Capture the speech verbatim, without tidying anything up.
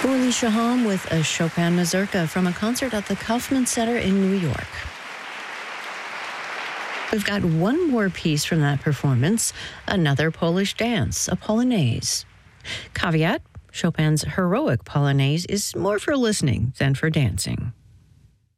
Alicia Hom with a Chopin mazurka from a concert at the Kaufman Center in New York. We've got one more piece from that performance, another Polish dance, a polonaise. Caveat, Chopin's heroic polonaise is more for listening than for dancing.